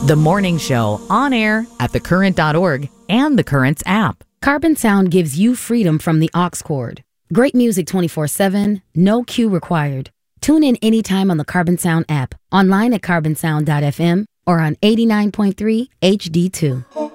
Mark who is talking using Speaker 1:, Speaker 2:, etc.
Speaker 1: The Morning Show, on air at thecurrent.org and the Currents app.
Speaker 2: Carbon Sound gives you freedom from the aux cord. Great music 24/7, no cue required. Tune in anytime on the Carbon Sound app, online at carbonsound.fm, or on 89.3 HD2.